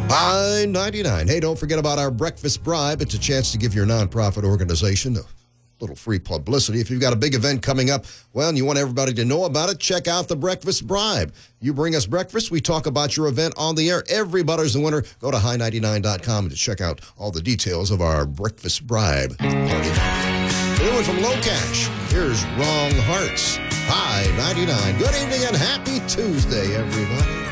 I-99. Hey, don't forget about our breakfast bribe. It's a chance to give your nonprofit organization a little free publicity. If you've got a big event coming up, well, and you want everybody to know about it, check out the breakfast bribe. You bring us breakfast, we talk about your event on the air. Everybody's the winner. Go to high99.com to check out all the details of our breakfast bribe party. Anyone from Low Cash, here's Wrong Hearts. High 99. Good evening and happy Tuesday, everybody.